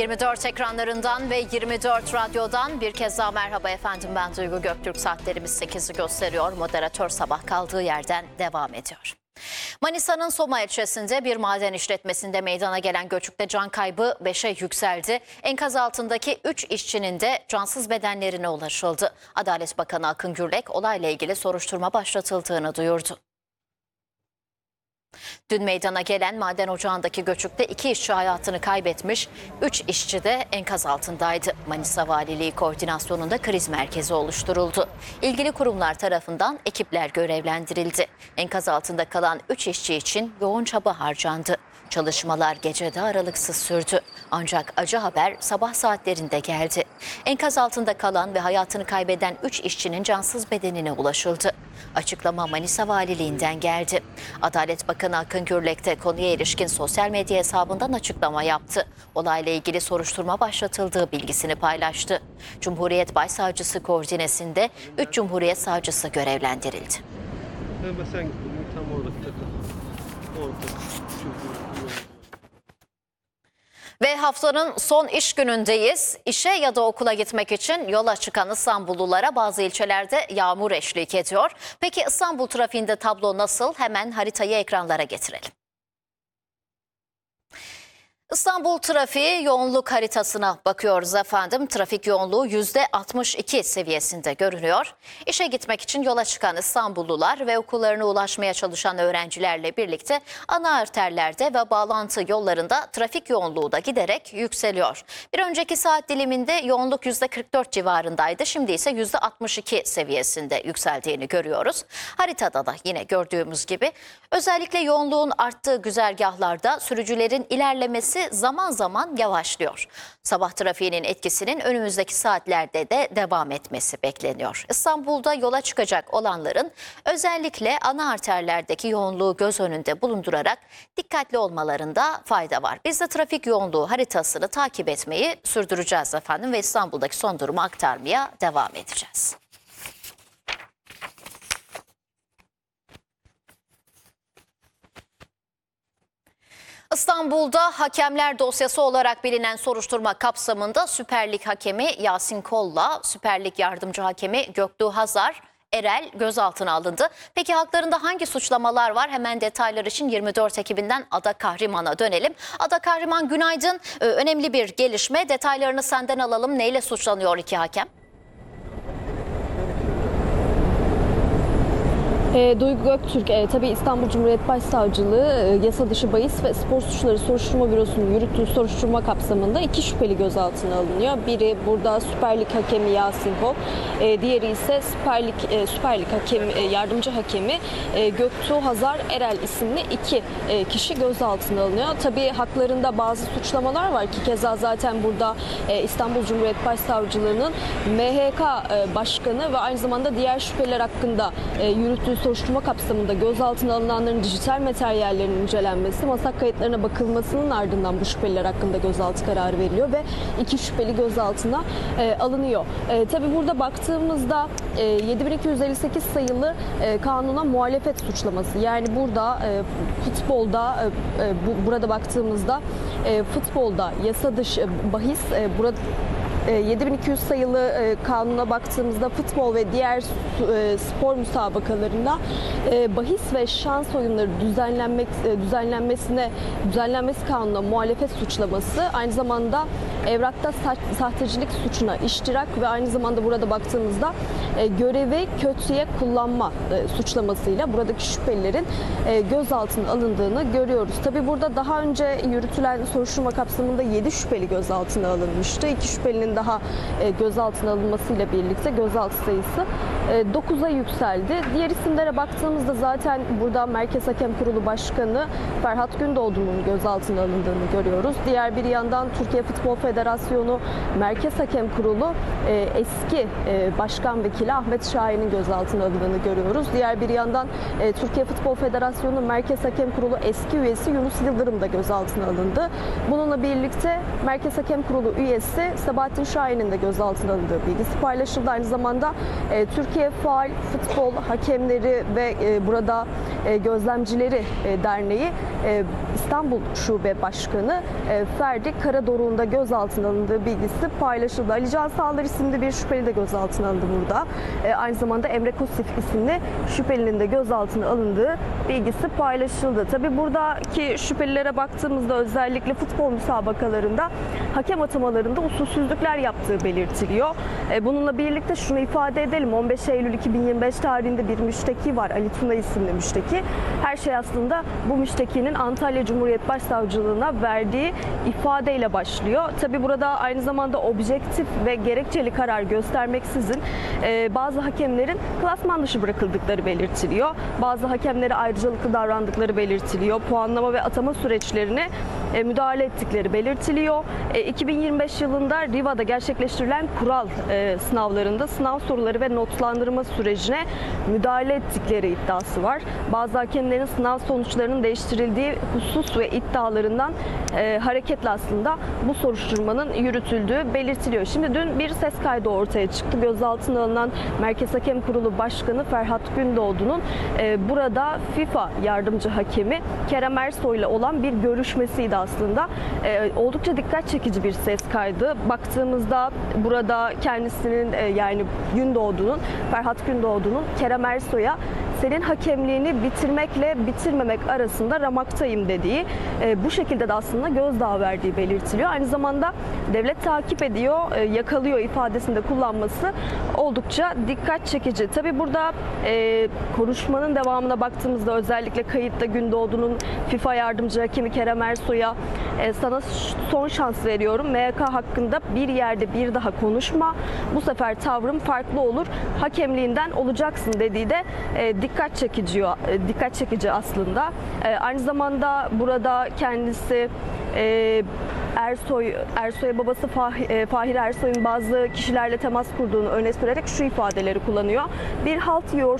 24 ekranlarından ve 24 radyodan bir kez daha merhaba efendim, ben Duygu Göktürk. Saatlerimiz 8'i gösteriyor. Moderatör sabah kaldığı yerden devam ediyor. Manisa'nın Soma ilçesinde bir maden işletmesinde meydana gelen göçükte can kaybı 5'e yükseldi. Enkaz altındaki 3 işçinin de cansız bedenlerine ulaşıldı. Adalet Bakanı Akın Gürlek olayla ilgili soruşturma başlatıldığını duyurdu. Dün meydana gelen maden ocağındaki göçükte 2 işçi hayatını kaybetmiş, 3 işçi de enkaz altındaydı. Manisa Valiliği koordinasyonunda kriz merkezi oluşturuldu. İlgili kurumlar tarafından ekipler görevlendirildi. Enkaz altında kalan 3 işçi için yoğun çaba harcandı. Çalışmalar gecede aralıksız sürdü. Ancak acı haber sabah saatlerinde geldi. Enkaz altında kalan ve hayatını kaybeden 3 işçinin cansız bedenine ulaşıldı. Açıklama Manisa Valiliğinden geldi. Adalet Bakanı Akın Gürlek de konuya ilişkin sosyal medya hesabından açıklama yaptı. Olayla ilgili soruşturma başlatıldığı bilgisini paylaştı. Cumhuriyet Başsavcısı koordinesinde 3 Cumhuriyet Savcısı görevlendirildi. Sen tam orada takıl. Ve haftanın son iş günündeyiz. İşe ya da okula gitmek için yola çıkan İstanbullulara bazı ilçelerde yağmur eşlik ediyor. Peki İstanbul trafiğinde tablo nasıl? Hemen haritayı ekranlara getirelim. İstanbul trafiği yoğunluk haritasına bakıyoruz efendim. Trafik yoğunluğu %62 seviyesinde görünüyor. İşe gitmek için yola çıkan İstanbullular ve okullarına ulaşmaya çalışan öğrencilerle birlikte ana arterlerde ve bağlantı yollarında trafik yoğunluğu da giderek yükseliyor. Bir önceki saat diliminde yoğunluk %44 civarındaydı. Şimdi ise %62 seviyesinde yükseldiğini görüyoruz. Haritada da yine gördüğümüz gibi özellikle yoğunluğun arttığı güzergahlarda sürücülerin ilerlemesi zaman zaman yavaşlıyor. Sabah trafiğinin etkisinin önümüzdeki saatlerde de devam etmesi bekleniyor. İstanbul'da yola çıkacak olanların özellikle ana arterlerdeki yoğunluğu göz önünde bulundurarak dikkatli olmalarında fayda var. Biz de trafik yoğunluğu haritasını takip etmeyi sürdüreceğiz efendim ve İstanbul'daki son durumu aktarmaya devam edeceğiz. İstanbul'da hakemler dosyası olarak bilinen soruşturma kapsamında Süper Lig hakemi Yasin Kol'la Süper Lig yardımcı hakemi Göktuğ Hazar Erel gözaltına alındı. Peki haklarında hangi suçlamalar var? Hemen detaylar için 24 ekibinden Ada Kahriman'a dönelim. Ada Kahriman, günaydın. Önemli bir gelişme. Detaylarını senden alalım. Neyle suçlanıyor iki hakem? Duygu Göktürk, tabii İstanbul Cumhuriyet Başsavcılığı yasa dışı bahis ve spor suçları soruşturma bürosunun yürüttüğü soruşturma kapsamında 2 şüpheli gözaltına alınıyor. Biri burada Süper Lig hakemi Yasin Kol, diğeri ise Süper Lig yardımcı hakemi Göktuğ Hazar Erel isimli 2 kişi gözaltına alınıyor. Tabii haklarında bazı suçlamalar var ki keza zaten burada İstanbul Cumhuriyet Başsavcılığı'nın MHK Başkanı ve aynı zamanda diğer şüpheliler hakkında yürüttüğü soruşturma kapsamında gözaltına alınanların dijital materyallerinin incelenmesi, masak kayıtlarına bakılmasının ardından bu şüpheliler hakkında gözaltı kararı veriliyor ve 2 şüpheli gözaltına alınıyor. Tabii burada baktığımızda 7258 sayılı kanuna muhalefet suçlaması, yani burada futbolda burada baktığımızda futbolda yasa dışı bahis, burada 7200 sayılı kanuna baktığımızda futbol ve diğer spor müsabakalarında bahis ve şans oyunları düzenlenmesi kanununa muhalefet suçlaması, aynı zamanda evrakta sahtecilik suçuna iştirak ve aynı zamanda burada baktığımızda görevi kötüye kullanma suçlamasıyla buradaki şüphelilerin gözaltına alındığını görüyoruz. Tabii burada daha önce yürütülen soruşturma kapsamında 7 şüpheli gözaltına alınmıştı. 2 şüphelinin daha gözaltına alınmasıyla birlikte gözaltı sayısı 9'a yükseldi. Diğer isimlere baktığımızda zaten burada Merkez Hakem Kurulu Başkanı Ferhat Gündoğdu'nun gözaltına alındığını görüyoruz. Diğer bir yandan Türkiye Futbol Federasyonu Merkez Hakem Kurulu eski Başkan Vekili Ahmet Şahin'in gözaltına alındığını görüyoruz. Diğer bir yandan Türkiye Futbol Federasyonu Merkez Hakem Kurulu eski üyesi Yunus Yıldırım da gözaltına alındı. Bununla birlikte Merkez Hakem Kurulu üyesi Sabahattin Şahin'in de gözaltına alındığı bilgisi paylaşıldı. Aynı zamanda Türkiye Faal Futbol Hakemleri ve burada Gözlemcileri Derneği İstanbul Şube Başkanı Ferdi Karadoruk'un da gözaltına alındığı bilgisi paylaşıldı. Ali Can Sağlar isimli bir şüpheli de gözaltına alındı burada. Aynı zamanda Emre Kusif isimli şüphelinin de gözaltına alındığı bilgisi paylaşıldı. Tabii buradaki şüphelilere baktığımızda özellikle futbol müsabakalarında hakem atamalarında usulsüzlükler yaptığı belirtiliyor. Bununla birlikte şunu ifade edelim. 15 Eylül 2025 tarihinde bir müşteki var. Ali Tuna isimli müşteki. Her şey aslında bu müştekinin Antalya Cumhuriyet Başsavcılığına verdiği ifadeyle başlıyor. Tabii burada aynı zamanda objektif ve gerekçeli karar göstermeksizin bazı hakemlerin klasman dışı bırakıldıkları belirtiliyor. Bazı hakemlere ayrıcalıklı davrandıkları belirtiliyor. Puanlama ve atama süreçlerine müdahale ettikleri belirtiliyor. 2025 yılında Riva'da gerçekleştirilen kural sınavlarında sınav soruları ve notlandırma sürecine müdahale ettikleri iddiası var. Bazı hakemlerin sınav sonuçlarının değiştirildiği husus ve iddialarından hareketle aslında bu soruşturmanın yürütüldüğü belirtiliyor. Şimdi dün bir ses kaydı ortaya çıktı. Gözaltına alınan Merkez Hakem Kurulu Başkanı Ferhat Gündoğdu'nun burada FIFA yardımcı hakemi Kerem Ersoy ile olan bir görüşmesiydi aslında. Oldukça dikkat çekici bir ses kaydı. Baktığımızda burada kendisinin yani Ferhat Gündoğdu'nun Kerem Ersoy'a senin hakemliğini bitirmekle bitirmemek arasında ramaktayım dediği, bu şekilde de aslında gözdağı verdiği belirtiliyor. Aynı zamanda devlet takip ediyor, yakalıyor ifadesinde kullanması oldukça dikkat çekici. Tabii burada konuşmanın devamına baktığımızda özellikle kayıtta Gündoğdu'nun FIFA yardımcı hakemi Kerem Ersoy'a sana son şans veriyorum. MHK hakkında bir yerde bir daha konuşma. Bu sefer tavrım farklı olur. Hakemliğinden olacaksın dediği de dikkat çekici aslında. Aynı zamanda burada kendisi Ersoy'a babası Fahir Ersoy'un bazı kişilerle temas kurduğunu öne sürerek şu ifadeleri kullanıyor. Bir halt yiyor